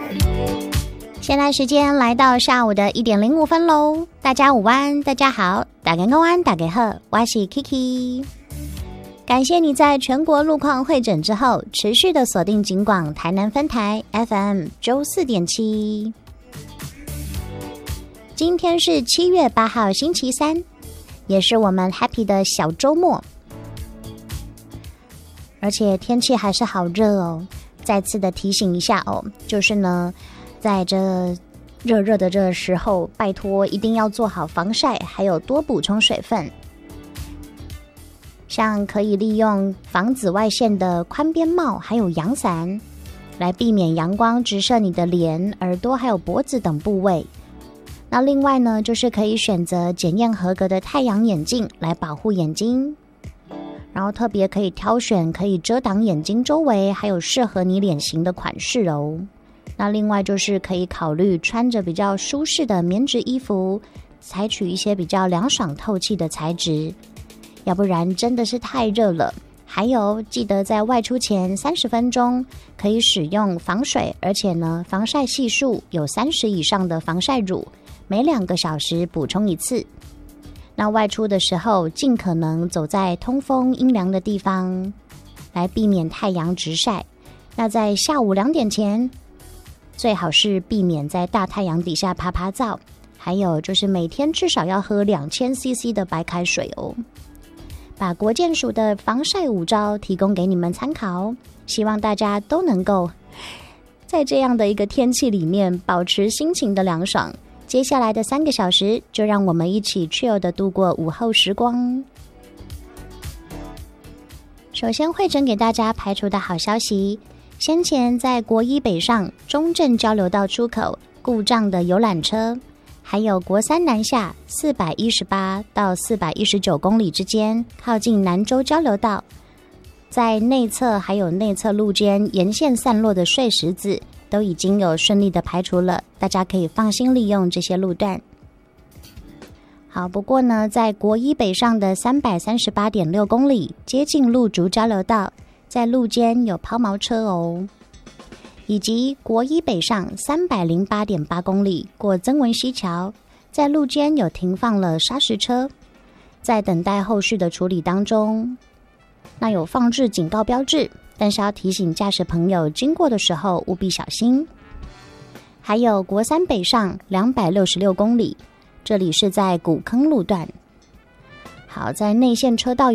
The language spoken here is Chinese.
现在时间来到下午的1点05分喽，大家午安，大家好，大家午安，大家好，我是 Kiki。感谢你在全国路况会诊之后，持续的锁定警广台南分台 FM 94.7。今天是7月8号星期三，也是我们 Happy 的小周末，而且天气还是好热哦。再次的提醒一下哦，就是呢，在这热热的这个时候，拜托一定要做好防晒，还有多补充水分。像可以利用防紫外线的宽边帽，还有阳伞，来避免阳光直射你的脸、耳朵还有脖子等部位。那另外呢，就是可以选择检验合格的太阳眼镜来保护眼睛，然后特别可以挑选可以遮挡眼睛周围，还有适合你脸型的款式哦。那另外就是可以考虑穿着比较舒适的棉质衣服，采取一些比较凉爽透气的材质，要不然真的是太热了。还有记得在外出前30分钟可以使用防水，而且呢防晒系数有30以上的防晒乳，每2个小时补充1次。那外出的时候尽可能走在通风阴凉的地方，来避免太阳直晒。那在下午2点前最好是避免在大太阳底下趴趴走，还有就是每天至少要喝2000cc 的白开水哦。把国健署的防晒5招提供给你们参考，希望大家都能够在这样的一个天气里面保持心情的凉爽。接下来的3个小时，就让我们一起 chill 的度过午后时光。首先会诊给大家排除的好消息，先前在国一北上中正交流道出口故障的游览车，还有国3南下418到419公里之间靠近南州交流道，在内侧还有内侧路间沿线散落的碎石子都已经有顺利的排除了，大家可以放心利用这些路段。好，不过呢，在国一北上的338.6公里接近路竹交流道，在路间有抛锚车哦，以及国一北上308.8公里过曾文溪桥，在路间有停放了砂石车，在等待后续的处理当中。那有放置警告标志，但是要提醒驾驶朋友经过的时候务必小心。还有国3北上266公里，这里是在古坑路段。好，在内线车道